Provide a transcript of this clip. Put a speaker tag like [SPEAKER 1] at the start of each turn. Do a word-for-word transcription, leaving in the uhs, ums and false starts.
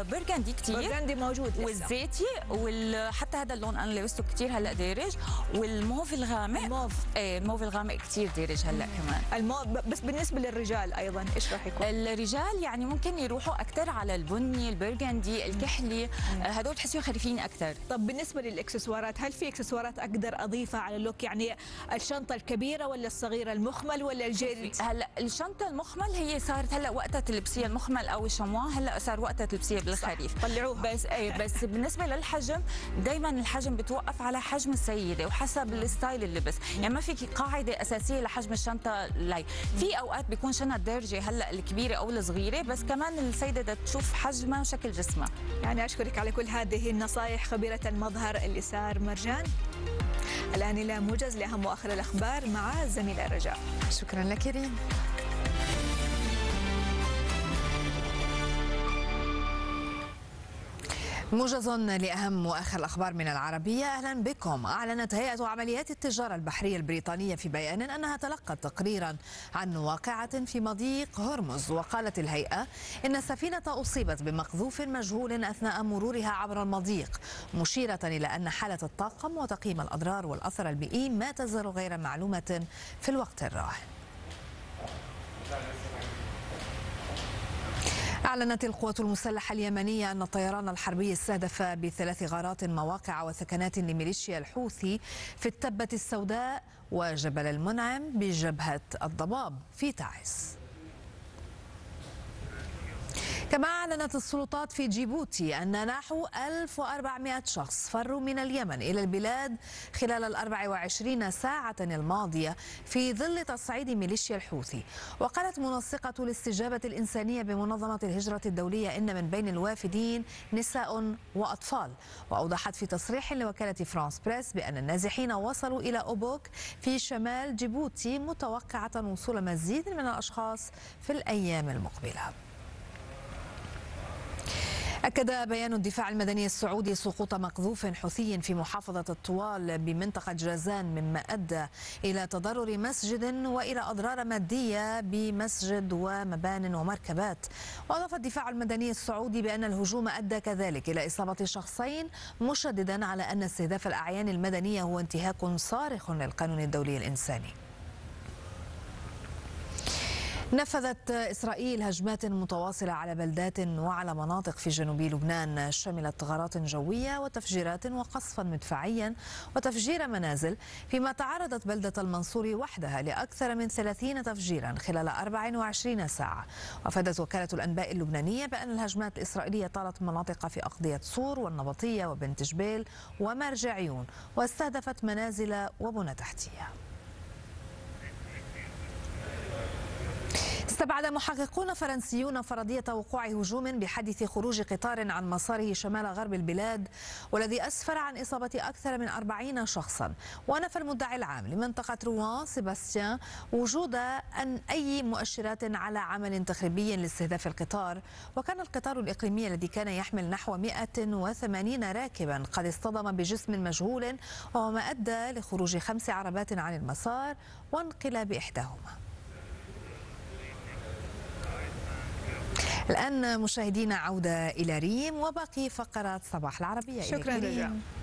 [SPEAKER 1] برجندي كتير،
[SPEAKER 2] برجندي موجود لسه،
[SPEAKER 1] والزيتي، وحتى هذا اللون انا لبسته كتير هلا دارج، والموف الغامق.
[SPEAKER 2] الموف
[SPEAKER 1] ايه الموف الغامق كتير دارج هلا كمان.
[SPEAKER 2] الموف. بس بالنسبه للرجال ايضا ايش راح يكون؟
[SPEAKER 1] الرجال يعني ممكن يروحوا اكثر على البني، البرجندي، الكحلي، هدول بتحسيهم خريفين اكثر.
[SPEAKER 2] طب بالنسبه للاكسسوارات، هل في اكسسوارات اقدر اضيفها على اللوك؟ يعني الشنطه الكبيره ولا الصغيره، المخمل ولا الجلد؟
[SPEAKER 1] هلا الشنطه المخمل هي صارت هلا وقتها تلبسيها المخمل او الشمواه، هلا صار وقتها تلبسيها بالخريف.
[SPEAKER 2] طلعوها.
[SPEAKER 1] بس ايه بس بالنسبه للحجم دائما الحجم بتوقف على حجم السيده وحسب الستايل اللبس، يعني ما في قاعده اساسيه لحجم الشنطه. لاي في اوقات بيكون شنط درجه هلا الكبيره او الصغيره، بس كمان السيده بدها تشوف حجمها وشكل جسمها.
[SPEAKER 2] يعني اشكرك على كل هذه النصائح خبيره المظهر الإسار مرجان. الان الى موجز لاهم واخر الاخبار مع الزميله رجاء.
[SPEAKER 3] شكرا لك ريم. موجز لأهم وآخر الأخبار من العربية. أهلا بكم. أعلنت هيئة عمليات التجارة البحرية البريطانية في بيان أنها تلقت تقريرا عن واقعة في مضيق هرمز، وقالت الهيئة إن السفينة أصيبت بمقذوف مجهول أثناء مرورها عبر المضيق، مشيرة إلى أن حالة الطاقم وتقييم الأضرار والأثر البيئي ما تزال غير معلومة في الوقت الراهن. أعلنت القوات المسلحة اليمنية أن الطيران الحربي استهدف بثلاث غارات مواقع وثكنات لميليشيا الحوثي في التبة السوداء وجبل المنعم بجبهة الضباب في تعز. كما أعلنت السلطات في جيبوتي أن نحو ألف وأربعمائة شخص فروا من اليمن إلى البلاد خلال الأربع وعشرين ساعة الماضية في ظل تصعيد ميليشيا الحوثي. وقالت منسقة الاستجابة الإنسانية بمنظمة الهجرة الدولية إن من بين الوافدين نساء وأطفال. وأوضحت في تصريح لوكالة فرانس بريس بأن النازحين وصلوا إلى أوبوك في شمال جيبوتي، متوقعة وصول مزيد من الأشخاص في الأيام المقبلة. أكد بيان الدفاع المدني السعودي سقوط مقذوف حوثي في محافظة الطوال بمنطقة جازان، مما أدى إلى تضرر مسجد وإلى أضرار مادية بمسجد ومبان ومركبات. وأضاف الدفاع المدني السعودي بأن الهجوم أدى كذلك إلى إصابة شخصين، مشددا على أن استهداف الأعيان المدنية هو انتهاك صارخ للقانون الدولي الإنساني. نفذت إسرائيل هجمات متواصلة على بلدات وعلى مناطق في جنوب لبنان، شملت غارات جوية وتفجيرات وقصفا مدفعيا وتفجير منازل، فيما تعرضت بلدة المنصور وحدها لأكثر من ثلاثين تفجيرا خلال أربع وعشرين ساعة. وأفادت وكالة الأنباء اللبنانية بأن الهجمات الإسرائيلية طالت مناطق في أقضية صور والنبطية وبنت جبيل ومرج عيون، واستهدفت منازل وبنى تحتية. استبعد محققون فرنسيون فرضية وقوع هجوم بحادث خروج قطار عن مساره شمال غرب البلاد، والذي أسفر عن إصابة أكثر من أربعين شخصا. ونفى المدعي العام لمنطقة روان سيباستيان وجود أن أي مؤشرات على عمل تخريبي لاستهداف القطار. وكان القطار الإقليمي الذي كان يحمل نحو مئة وثمانين راكبا قد اصطدم بجسم مجهول، وهو ما أدى لخروج خمس عربات عن المسار وانقلاب إحداهما. الآن مشاهدينا عودة إلى ريم وباقي فقرات صباح العربية.
[SPEAKER 2] شكرا رجاء.